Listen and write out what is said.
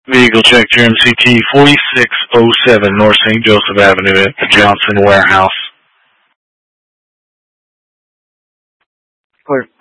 Vehicle check your MCT 4607 North St. Joseph Avenue at the Johnson Warehouse. Clear.